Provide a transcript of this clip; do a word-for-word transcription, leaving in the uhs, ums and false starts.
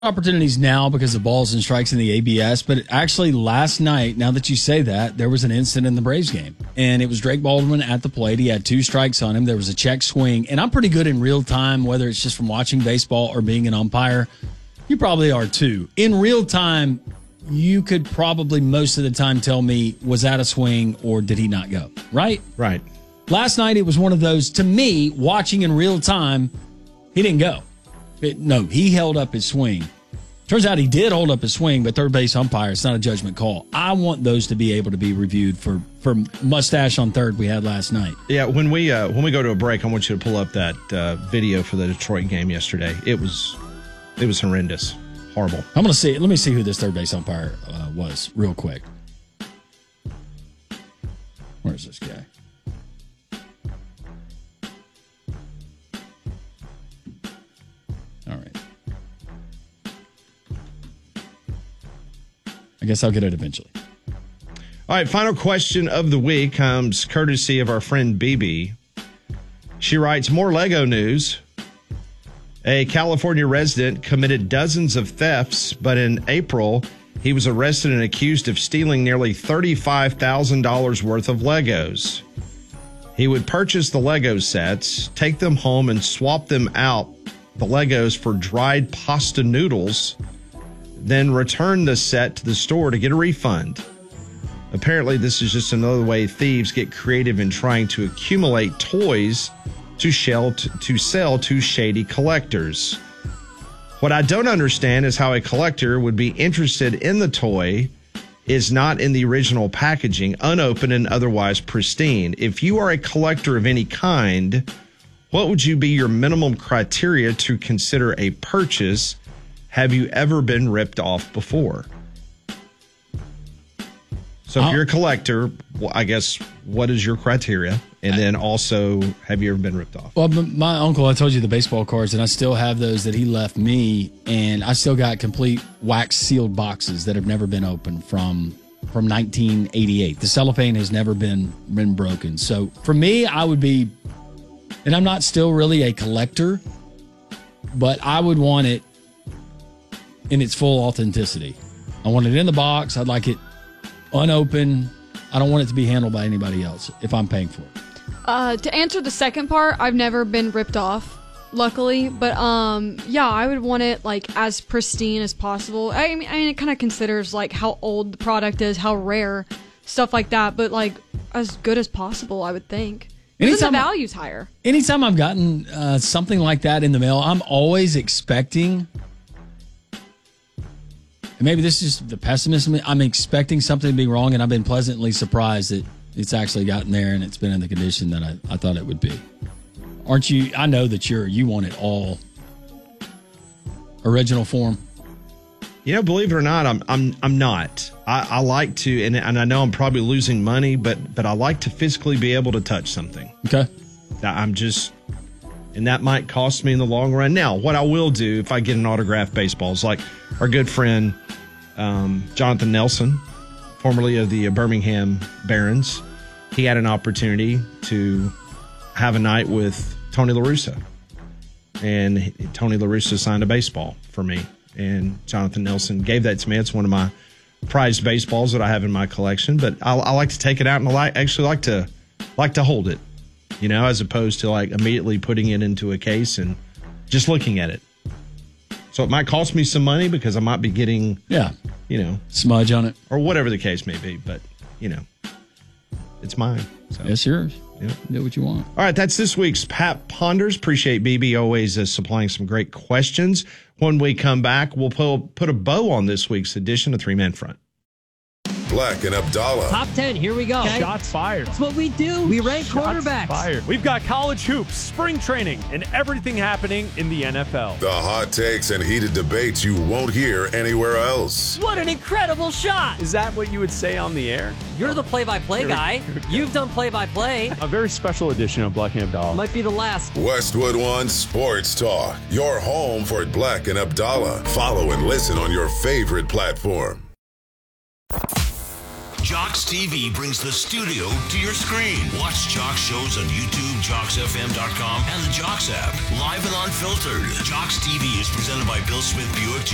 opportunities now because of balls and strikes in the A B S, but actually last night, now that you say that, there was an incident in the Braves game, and it was Drake Baldwin at the plate. He had two strikes on him. There was a check swing, and I'm pretty good in real time, whether it's just from watching baseball or being an umpire. You probably are too. In real time, you could probably most of the time tell me, was that a swing or did he not go? Right? Right. Last night, it was one of those, to me, watching in real time, he didn't go. It, no, he held up his swing. Turns out he did hold up his swing, but third base umpire, it's not a judgment call. I want those to be able to be reviewed for, for mustache on third we had last night. Yeah, when we uh, when we go to a break, I want you to pull up that uh, video for the Detroit game yesterday. It was it was horrendous, horrible. I'm going to see. Let me see who this third base umpire uh, was real quick. Where's this guy? All right. I guess I'll get it eventually. All right, final question of the week comes courtesy of our friend B B. She writes, more Lego news. A California resident committed dozens of thefts, but in April, he was arrested and accused of stealing nearly thirty-five thousand dollars worth of Legos. He would purchase the Lego sets, take them home, and swap them out, the Legos, for dried pasta noodles, then return the set to the store to get a refund. Apparently, this is just another way thieves get creative in trying to accumulate toys to, shell to, to sell to shady collectors. What I don't understand is how a collector would be interested in the toy is not in the original packaging, unopened and otherwise pristine. If you are a collector of any kind, what would you be your minimum criteria to consider a purchase? Have you ever been ripped off before? So if you're a collector, well, I guess, what is your criteria? And then also, have you ever been ripped off? Well, my uncle, I told you the baseball cards, and I still have those that he left me, and I still got complete wax sealed boxes that have never been opened from from nineteen eighty-eight. The cellophane has never been been broken. So for me, I would be, and I'm not still really a collector, but I would want it in its full authenticity. I want it in the box. I'd like it unopened. I don't want it to be handled by anybody else if I'm paying for it. Uh, to answer the second part, I've never been ripped off, luckily. But um, yeah, I would want it like as pristine as possible. I mean, I mean, it kind of considers like how old the product is, how rare, stuff like that. But like as good as possible, I would think. Because the value's higher. Anytime I've gotten uh, something like that in the mail, I'm always expecting. And maybe this is the pessimism. I'm expecting something to be wrong, and I've been pleasantly surprised that it's actually gotten there and it's been in the condition that I, I thought it would be. Aren't you? I know that you're you want it all original form. You know, believe it or not, I'm I'm I'm not. I, I like to, and and I know I'm probably losing money, but but I like to physically be able to touch something. Okay. I'm just, and that might cost me in the long run. Now, what I will do if I get an autographed baseball is like our good friend um, Jonathan Nelson, formerly of the Birmingham Barons. He had an opportunity to have a night with Tony La Russa, and he, Tony La Russa signed a baseball for me, and Jonathan Nelson gave that to me. It's one of my prized baseballs that I have in my collection, but I, I like to take it out and I like, actually like to like to hold it, you know, as opposed to like immediately putting it into a case and just looking at it. So it might cost me some money because I might be getting, yeah, you know, smudge on it or whatever the case may be. But, you know, it's mine. So. It's yours. Yeah. Do what you want. All right. That's this week's Pat Ponders. Appreciate B B always uh, supplying some great questions. When we come back, we'll put, put a bow on this week's edition of Three Man Front. Black and Abdallah. Top ten, here we go. Okay. Shots fired. That's what we do. We rank Shots quarterbacks. Fired. We've got college hoops, spring training, and everything happening in the N F L. The hot takes and heated debates you won't hear anywhere else. What an incredible shot. Is that what you would say on the air? You're the play-by-play guy. You've done play-by-play. A very special edition of Black and Abdallah. Might be the last. Westwood One Sports Talk. Your home for Black and Abdallah. Follow and listen on your favorite platform. Jocks T V brings the studio to your screen. Watch Jocks shows on YouTube, jocks f m dot com, and the Jocks app. Live and unfiltered. Jocks T V is presented by Bill Smith Buick